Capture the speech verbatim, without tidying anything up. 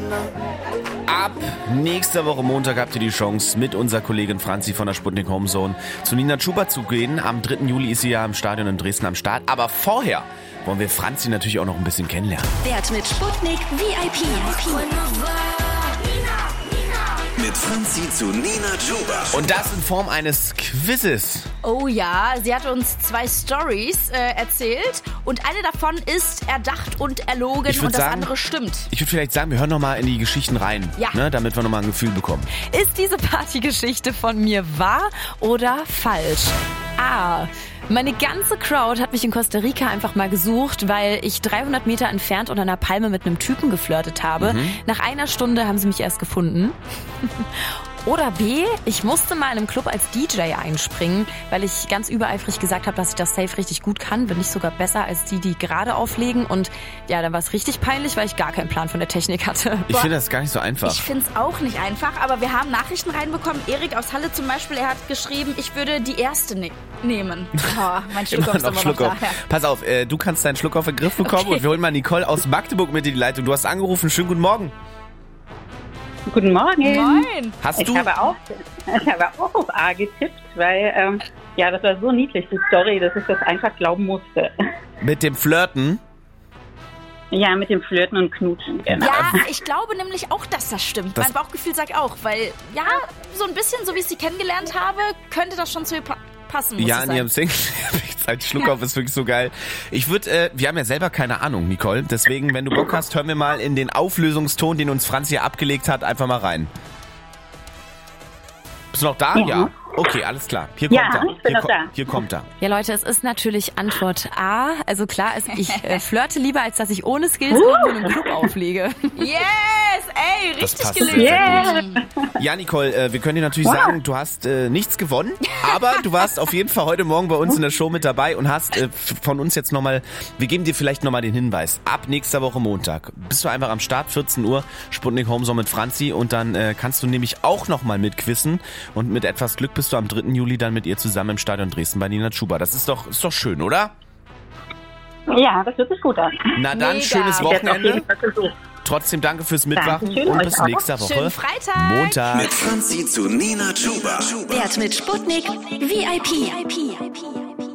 Ab nächster Woche Montag habt ihr die Chance, mit unserer Kollegin Franzi von der Sputnik Homezone zu Nina Chuba zu gehen. Am dritten Juli ist sie ja im Stadion in Dresden am Start. Aber vorher wollen wir Franzi natürlich auch noch ein bisschen kennenlernen. Wert mit Sputnik V I P. Mit Franzi zu Nina Chuba. Und das in Form eines Quizzes. Oh ja, sie hat uns zwei Stories äh, erzählt und eine davon ist erdacht und erlogen und das sagen, andere stimmt. Ich würde vielleicht sagen, wir hören nochmal in die Geschichten rein, ja. ne, damit wir nochmal ein Gefühl bekommen. Ist diese Partygeschichte von mir wahr oder falsch? A. Meine ganze Crowd hat mich in Costa Rica einfach mal gesucht, weil ich dreihundert Meter entfernt unter einer Palme mit einem Typen geflirtet habe. Mhm. Nach einer Stunde haben sie mich erst gefunden. Oder B, ich musste mal in einem Club als D J einspringen, weil ich ganz übereifrig gesagt habe, dass ich das safe richtig gut kann. Bin ich sogar besser als die, die gerade auflegen. Und ja, dann war es richtig peinlich, weil ich gar keinen Plan von der Technik hatte. Ich finde das gar nicht so einfach. Ich finde es auch nicht einfach, aber wir haben Nachrichten reinbekommen. Erik aus Halle zum Beispiel, er hat geschrieben, ich würde die erste ne- nehmen. Oh, mein Schluckauf ist immer Schluck noch auf. da. Ja. Pass auf, äh, du kannst deinen Schluck auf den Griff bekommen okay. Und wir holen mal Nicole aus Magdeburg mit in die Leitung. Du hast angerufen, schönen guten Morgen. Guten Morgen. Moin. Hast ich du? Habe auch, ich habe auch auf A getippt, weil ähm, ja, das war so niedlich, die Story, dass ich das einfach glauben musste. Mit dem Flirten? Ja, mit dem Flirten und Knutschen, genau. Ja, ich glaube nämlich auch, dass das stimmt. Das mein Bauchgefühl sagt auch, weil ja, so ein bisschen, so wie ich sie kennengelernt habe, könnte das schon zu ihr pa- passen. Muss ja, in ihrem Single. Ein Schluckauf ist wirklich so geil. Ich würde, äh, wir haben ja selber keine Ahnung, Nicole. Deswegen, wenn du Bock hast, hören wir mal in den Auflösungston, den uns Franzi abgelegt hat, einfach mal rein. Bist du noch da? Ja. ja. Okay, alles klar. Hier kommt ja, er. Ich bin hier, noch ko- da. hier kommt er. Ja, Leute, es ist natürlich Antwort A. Also klar, also ich äh, flirte lieber, als dass ich ohne Skills irgendwo in einem Club auflege. Yes! Ey, richtig gelöst. Yeah. Ja, Nicole, äh, wir können dir natürlich wow. sagen, du hast äh, nichts gewonnen, aber du warst auf jeden Fall heute Morgen bei uns in der Show mit dabei und hast äh, von uns jetzt nochmal, wir geben dir vielleicht nochmal den Hinweis, ab nächster Woche Montag bist du einfach am Start, vierzehn Uhr, Sputnik Homezone mit Franzi und dann äh, kannst du nämlich auch nochmal mitquissen und mit etwas Glück bist du am dritten Juli dann mit ihr zusammen im Stadion Dresden bei Nina Chuba. Das ist doch, ist doch schön, oder? Ja, das hört sich gut an. Na dann, Mega. schönes Wochenende. Ich Trotzdem danke fürs Mitmachen Dankeschön, und euch bis auch. nächster Woche. Schönen Freitag. Montag. Mit Franzi zu Nina Chuba. Wert mit Sputnik V I P.